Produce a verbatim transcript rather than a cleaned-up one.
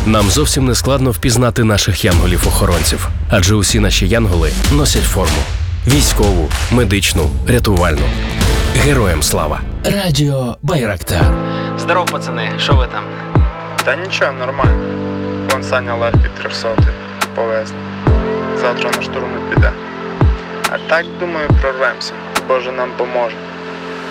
Нам зовсім не складно впізнати наших янголів-охоронців, адже усі наші янголи носять форму. Військову, медичну, рятувальну. Героям слава! Радіо Байрактар. Здоров, пацани, що ви там? Та нічого, нормально. Вон Саня легкий трьохсотий повезли. Завтра на штурм не піде. А так, думаю, прорвемося. Боже нам поможе.